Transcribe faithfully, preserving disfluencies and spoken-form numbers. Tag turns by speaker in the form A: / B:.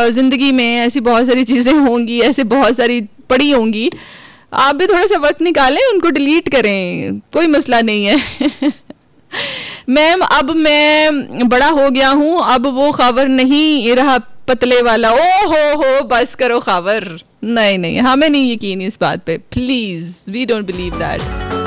A: ज़िंदगी में ऐसी बहुत सारी चीज़ें होंगी, ऐसे बहुत सारी पड़ी होंगी, आप भी थोड़ा सा वक्त निकालें, उनको डिलीट करें, कोई मसला नहीं है। मैम अब मैं बड़ा हो गया हूँ, अब वो खबर नहीं रहा पतले वाला। ओ हो हो बस करो खबर, नहीं नहीं हमें नहीं यकीन इस बात पे, please we don't believe that.